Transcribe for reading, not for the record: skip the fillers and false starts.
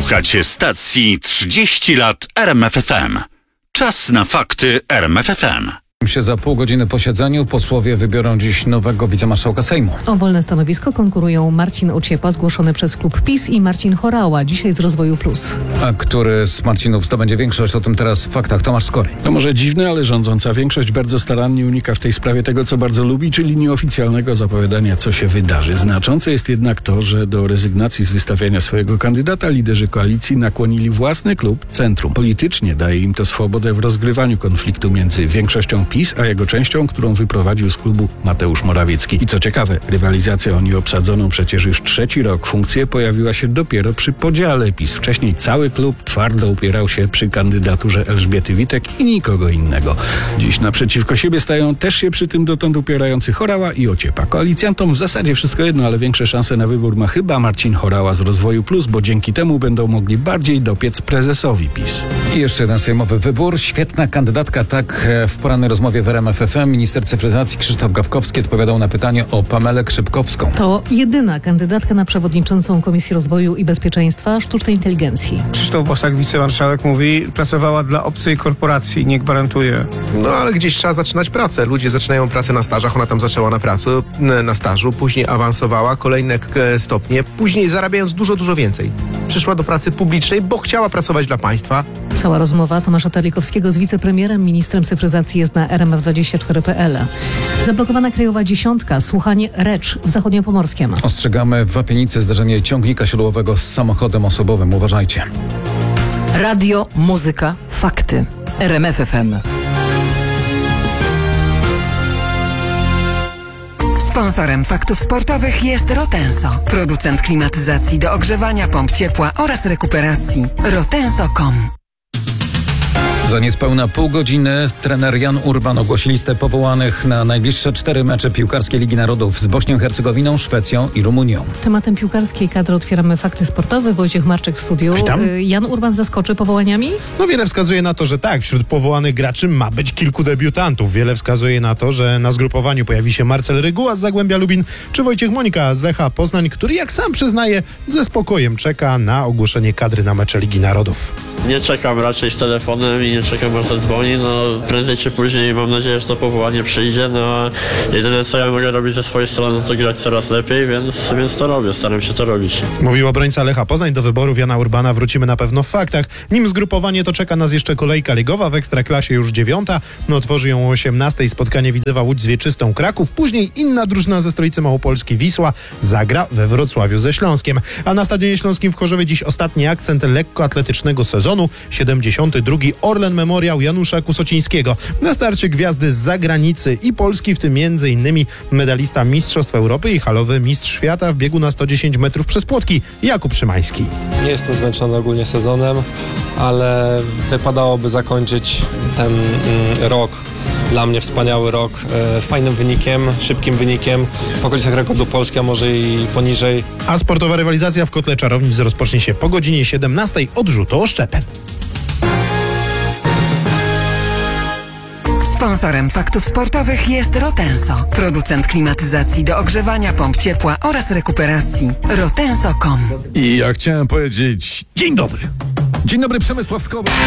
Słuchacie stacji 30 lat RMF FM. Czas na fakty RMF FM. Się za pół godziny posiedzeniu posłowie wybiorą dziś nowego wicemarszałka Sejmu. O wolne stanowisko konkurują Marcin Ociepa, zgłoszony przez klub PiS, i Marcin Horała, dzisiaj z Rozwoju Plus. A który z Marcinów zdobędzie większość? O tym teraz w faktach. Tomasz Skory. To może dziwne, ale rządząca większość bardzo starannie unika w tej sprawie tego, co bardzo lubi, czyli nieoficjalnego zapowiadania, co się wydarzy. Znaczące jest jednak to, że do rezygnacji z wystawiania swojego kandydata liderzy koalicji nakłonili własny klub Centrum. Politycznie daje im to swobodę w rozgrywaniu konfliktu między większością PiS, a jego częścią, którą wyprowadził z klubu Mateusz Morawiecki. I co ciekawe, rywalizacja o nieobsadzoną przecież już trzeci rok funkcję pojawiła się dopiero przy podziale PiS. Wcześniej cały klub twardo upierał się przy kandydaturze Elżbiety Witek i nikogo innego. Dziś naprzeciwko siebie stają też się przy tym dotąd upierający Horała i Ociepa. Koalicjantom w zasadzie wszystko jedno, ale większe szanse na wybór ma chyba Marcin Horała z Rozwoju Plus, bo dzięki temu będą mogli bardziej dopiec prezesowi PiS. I jeszcze jeden sejmowy wybór. Świetna kandydatka, tak w porannej rozmowie w RMF FM minister cyfryzacji Krzysztof Gawkowski odpowiadał na pytanie o Pamelę Krzypkowską. To jedyna kandydatka na przewodniczącą Komisji Rozwoju i Bezpieczeństwa Sztucznej Inteligencji. Krzysztof Bosak, wicemarszałek, mówi, pracowała dla obcej korporacji, nie gwarantuje. No ale gdzieś trzeba zaczynać pracę. Ludzie zaczynają pracę na stażach, ona tam zaczęła na stażu, później awansowała, kolejne stopnie, później zarabiając dużo więcej. Przyszła do pracy publicznej, bo chciała pracować dla państwa. Cała rozmowa Tomasza Terlikowskiego z wicepremierem, ministrem cyfryzacji jest na rmf24.pl. Zablokowana krajowa dziesiątka, słuchanie Recz w Zachodniopomorskiem. Ostrzegamy w Wapienicy zdarzenie ciągnika siodłowego z samochodem osobowym. Uważajcie. Radio, muzyka, fakty. RMF FM. Sponsorem faktów sportowych jest Rotenso, producent klimatyzacji do ogrzewania, pomp ciepła oraz rekuperacji. Rotenso.com. Za niespełna pół godziny trener Jan Urban ogłosi listę powołanych na najbliższe 4 mecze piłkarskiej Ligi Narodów z Bośnią, Hercegowinią, Szwecją i Rumunią. Tematem piłkarskiej kadry otwieramy fakty sportowe. Wojciech Marczek w studiu. Witam. Jan Urban zaskoczy powołaniami? No wiele wskazuje na to, że tak. Wśród powołanych graczy ma być kilku debiutantów. Wiele wskazuje na to, że na zgrupowaniu pojawi się Marcel Reguła z Zagłębia Lubin czy Wojciech Monika z Lecha Poznań, który, jak sam przyznaje, ze spokojem czeka na ogłoszenie kadry na mecze Ligi Narodów. Nie czekam raczej z telefonem i nie czekam, aż zadzwoni. No prędzej czy później mam nadzieję, że to powołanie przyjdzie. No jedyne co ja mogę robić ze swojej strony to grać coraz lepiej, więc to robię, staram się to robić. Mówił obrońca Lecha Poznań. Do wyborów Jana Urbana wrócimy na pewno w faktach. Nim zgrupowanie, to czeka nas jeszcze kolejka ligowa, w Ekstraklasie już 9. No otworzy ją o 18:00 spotkanie Widzewa Łódź z Wieczystą Kraków. Później inna drużyna ze stolicy Małopolski, Wisła, zagra we Wrocławiu ze Śląskiem. A na Stadionie Śląskim w Chorzowie dziś ostatni akcent lekkoatletycznego sezonu. 72. Orlen Memoriał Janusza Kusocińskiego. Na starcie gwiazdy z zagranicy i Polski, w tym m.in. medalista Mistrzostw Europy i halowy mistrz świata w biegu na 110 metrów przez płotki Jakub Szymański. Nie jestem zmęczony ogólnie sezonem, ale wypadałoby zakończyć ten rok, dla mnie wspaniały rok, fajnym wynikiem, szybkim wynikiem, w okolicach rekordu Polski, a może i poniżej. A sportowa rywalizacja w Kotle Czarownic rozpocznie się po godzinie 17:00 od rzutu oszczepem. Sponsorem faktów sportowych jest Rotenso, producent klimatyzacji do ogrzewania, pomp ciepła oraz rekuperacji. Rotenso.com. I ja chciałem powiedzieć dzień dobry. Dzień dobry, Przemysław Skowron.